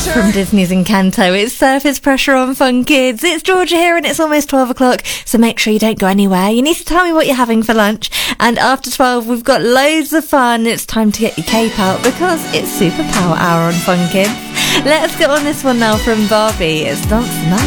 from Disney's Encanto. It's Surface Pressure on Fun Kids. It's Georgia here and it's almost 12 o'clock, so make sure you don't go anywhere. You need to tell me what you're having for lunch. And after 12, we've got loads of fun. It's time to get your cape out because it's Superpower Hour on Fun Kids. Let's get on this one now from Barbie. It's Dance the Night.